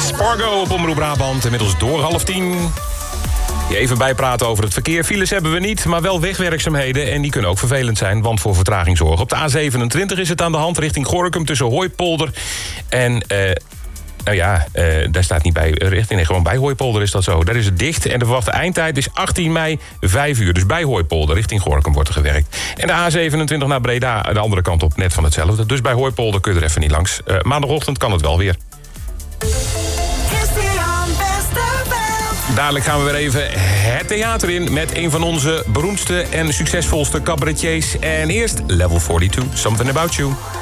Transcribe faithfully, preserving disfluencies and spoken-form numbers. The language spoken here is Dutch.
is Fargo op Omroep Brabant, inmiddels door half tien. Je even bijpraten over het verkeer. Files hebben we niet, maar wel wegwerkzaamheden. En die kunnen ook vervelend zijn, want voor vertraging zorgen. Op de A zevenentwintig is het aan de hand richting Gorinchem tussen Hooipolder en... Uh, nou ja, uh, daar staat niet bij richting. Nee, gewoon bij Hooipolder is dat zo. Daar is het dicht en de verwachte eindtijd is achttien mei, vijf uur. Dus bij Hooipolder richting Gorinchem wordt er gewerkt. En de A zevenentwintig naar Breda, de andere kant op, net van hetzelfde. Dus bij Hooipolder kun je er even niet langs. Uh, maandagochtend kan het wel weer. Dadelijk gaan we weer even het theater in met een van onze beroemdste en succesvolste cabaretiers. En eerst Level tweeënveertig, Something About You.